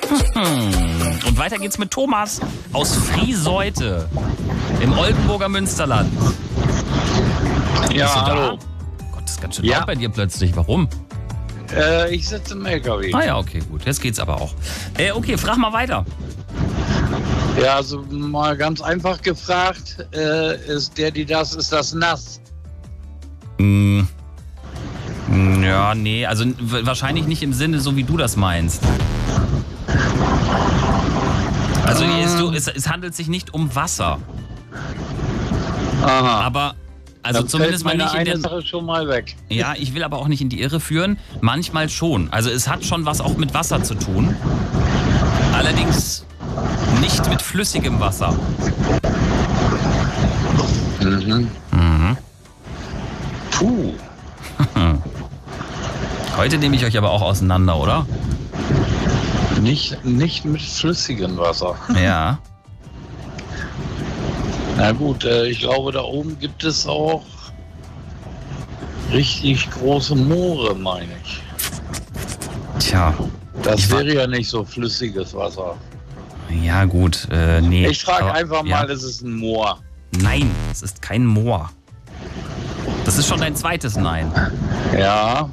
Und weiter geht's mit Thomas aus Frieseute im Oldenburger Münsterland. Ja, Bist du da? hallo. Gott, das ist ganz schön laut bei dir plötzlich. Warum? Ich sitze im LKW. Ah ja, okay, gut. Jetzt geht's aber auch. Okay, frag mal weiter. Ja, also mal ganz einfach gefragt, ist das nass? Ja, nee, also wahrscheinlich nicht im Sinne, so wie du das meinst. Also es handelt sich nicht um Wasser. Aha. Aber, also dann zumindest mal fällt nicht meine in eine Sache schon mal weg. Ja, ich will aber auch nicht in die Irre führen. Manchmal schon. Also es hat schon was auch mit Wasser zu tun. Allerdings nicht mit flüssigem Wasser. Mhm. Puh. Heute nehme ich euch aber auch auseinander, oder? Nicht mit flüssigem Wasser. Ja. Na gut, ich glaube, da oben gibt es auch richtig große Moore, meine ich. Tja. Das wäre ja nicht so flüssiges Wasser. Ja, gut, nee. Ich frage Aber, einfach mal, ist es ein Moor? Nein, es ist kein Moor. Das ist schon dein zweites Nein. Ja.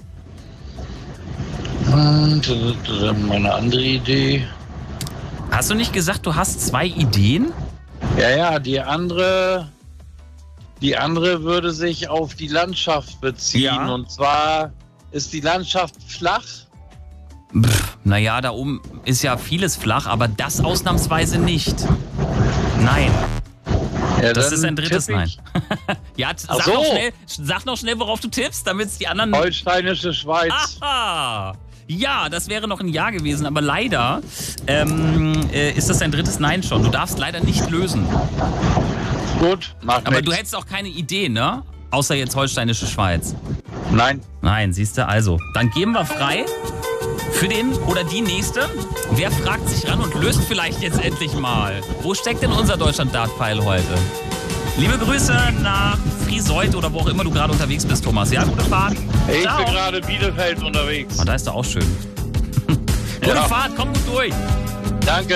Und meine andere Idee. Hast du nicht gesagt, du hast 2 Ideen? Ja, die andere würde sich auf die Landschaft beziehen. Ja. Und zwar ist die Landschaft flach. Naja, da oben ist ja vieles flach, aber das ausnahmsweise nicht. Nein. Ja, Das dann ist ein drittes tipp Nein. ich Ja, sag noch schnell, worauf du tippst, damit es die anderen... Holsteinische Schweiz. Aha! Ja, das wäre noch ein Ja gewesen, aber leider ist das dein drittes Nein schon. Du darfst leider nicht lösen. Gut, mach Aber nix. du hättest auch keine Idee, ne? Außer jetzt Holsteinische Schweiz. Nein. Nein, siehst du, also. Dann geben wir frei für den oder die Nächste. Wer fragt sich ran und löst vielleicht jetzt endlich mal? Wo steckt denn unser Deutschland-Dart-Pfeil heute? Liebe Grüße nach Frieseute oder wo auch immer du gerade unterwegs bist, Thomas. Ja, gute Fahrt. Ich Ciao. bin gerade Bielefeld unterwegs. Oh, da ist er auch schön. Gute Fahrt, komm gut durch. Danke.